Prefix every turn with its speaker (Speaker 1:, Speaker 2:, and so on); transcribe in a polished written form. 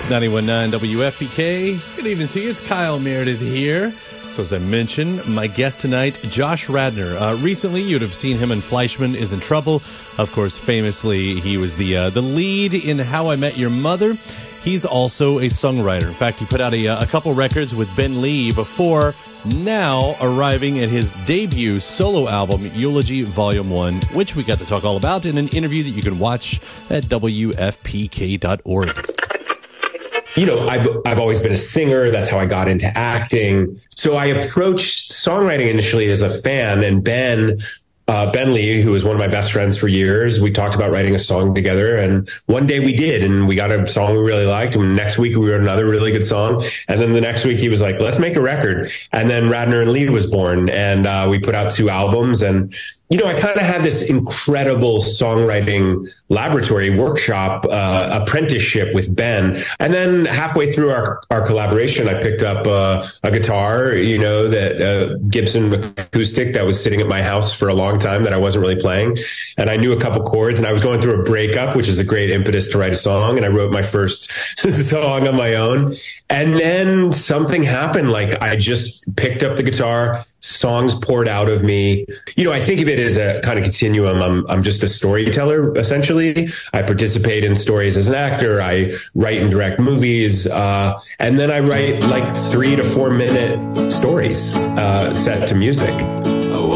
Speaker 1: 91.9 WFPK. Good evening to you. It's Kyle Meredith here. So as I mentioned, my guest tonight, Josh Radnor. Recently, you'd have seen him in Fleischman is in Trouble. Of course, famously, he was the lead in How I Met Your Mother. He's also a songwriter. In fact, he put out a couple records with Ben Lee before now arriving at his debut solo album, Eulogy Volume 1, which we got to talk all about in an interview that you can watch at WFPK.org.
Speaker 2: You know, I've always been a singer. That's how I got into acting. So I approached songwriting initially as a fan, and Ben Lee, who was one of my best friends for years, we talked about writing a song together, and one day we did, and we got a song we really liked, and next week we wrote another really good song, and then the next week he was like, let's make a record, and then Radnor and Lee was born, and we put out 2 albums, and you know, I kind of had this incredible songwriting laboratory workshop apprenticeship with Ben. And then halfway through our collaboration, I picked up a guitar, you know, that Gibson acoustic that was sitting at my house for a long time that I wasn't really playing. And I knew a couple chords, and I was going through a breakup, which is a great impetus to write a song. And I wrote my first song on my own. And then something happened. Like I just picked up the guitar, songs poured out of me. You know, I think of it as a kind of continuum. I'm just a storyteller, essentially. I participate in stories as an actor. I write and direct movies. And then I write like 3 to 4 minute stories set to music.